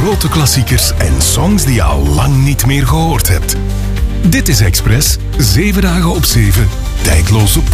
grote klassiekers en songs die je al lang niet meer gehoord hebt. Dit is Express, 7 dagen op 7, tijdloos op